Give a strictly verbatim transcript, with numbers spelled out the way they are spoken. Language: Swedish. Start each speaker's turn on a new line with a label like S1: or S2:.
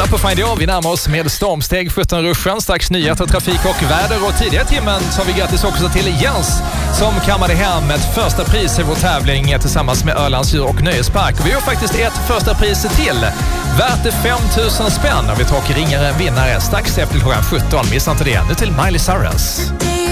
S1: på Find Your. Vi närmar oss med stormsteg sjutton-ruschen. Strax nyheter, trafik och väder. Och tidigare timmen så har vi grattis också till Jens som kammade hem ett första pris i vår tävling tillsammans med Ölands djur- och nöjespark. Och vi har faktiskt ett första pris till. Värt fem tusen spänn. Och vi tar och ringer en vinnare strax efter klockan sjutton. Missa inte det. Nu till Miley Cyrus.